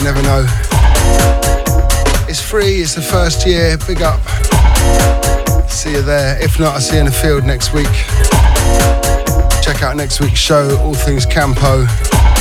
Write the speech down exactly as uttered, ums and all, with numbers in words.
you never know. It's free, it's the first year, big up. See you there. If not, I'll see you in the field next week. Check out next week's show, All Things Campo.